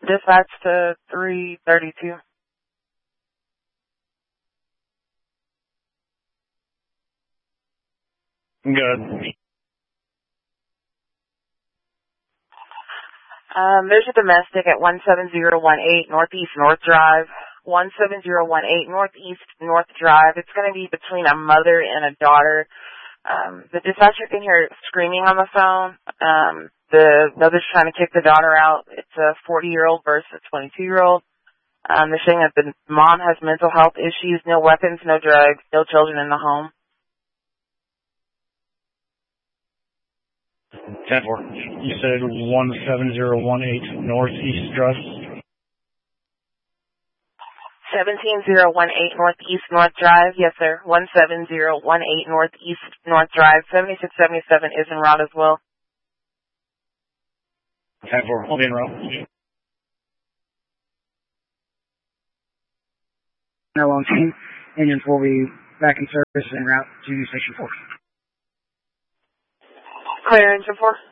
Dispatch to 332. Good. There's a domestic at 17018 Northeast North Drive. 17018 Northeast North Drive. It's going to be between a mother and a daughter. The dispatcher can hear screaming on the phone. The mother's trying to kick the daughter out. It's a 40-year-old versus a 22-year-old. They're saying that the mom has mental health issues, no weapons, no drugs, no children in the home. 10-4. You said 17018 Northeast Drive? 17018 Northeast North Drive. Yes, sir. 17018 Northeast North Drive. 7677 is en route as well. 10-4. I'll be en route. No long chain. Engines will be back in service en route to Station 4. Clear, Engine 4.